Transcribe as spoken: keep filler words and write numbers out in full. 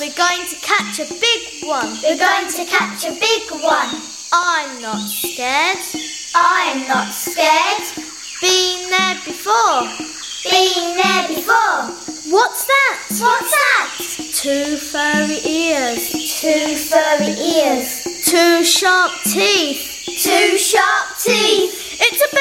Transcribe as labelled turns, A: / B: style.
A: we're going to catch a big one.
B: We're going to catch a big one.
A: I'm not scared.
B: I'm not scared.
A: Been there before.
B: Been there before.
A: What's that?
B: What's that?
A: Two furry ears.
B: Two furry ears.
A: Two sharp teeth.
B: Two sharp teeth.
A: It's a